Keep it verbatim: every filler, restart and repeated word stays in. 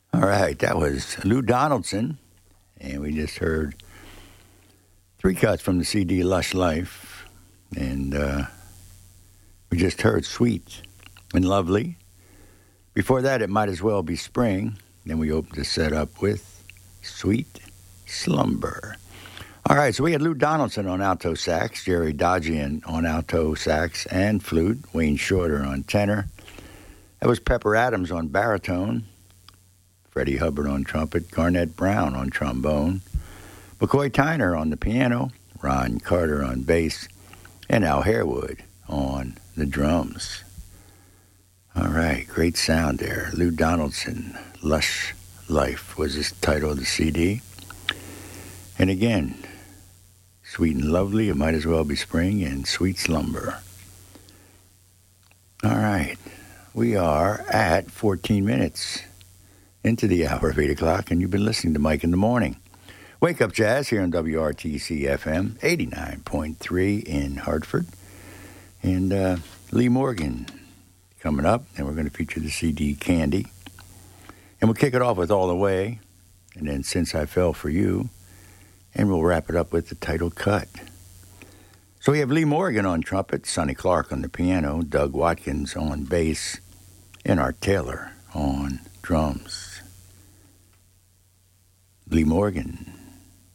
All right, that was Lou Donaldson, and we just heard three cuts from the C D Lush Life, and uh, we just heard Sweet and Lovely. Before that, It Might As Well Be Spring. Then we opened the set up with Sweet Slumber. All right, so we had Lou Donaldson on alto sax, Jerry Dodgian on alto sax and flute, Wayne Shorter on tenor. That was Pepper Adams on baritone, Freddie Hubbard on trumpet, Garnett Brown on trombone, McCoy Tyner on the piano, Ron Carter on bass, and Al Harewood on the drums. All right, great sound there. Lou Donaldson, Lush Life was the title of the C D. And again, Sweet and Lovely, It Might As Well Be Spring, and Sweet Slumber. All right, we are at fourteen minutes into the hour of eight o'clock, and you've been listening to Mike in the Morning. Wake Up Jazz here on W R T C F M, eighty-nine point three in Hartford. And uh, Lee Morgan coming up, and we're going to feature the C D Candy. And we'll kick it off with All the Way, and then Since I Fell for You, and we'll wrap it up with the title cut. So we have Lee Morgan on trumpet, Sonny Clark on the piano, Doug Watkins on bass, and Art Taylor on drums. Lee Morgan.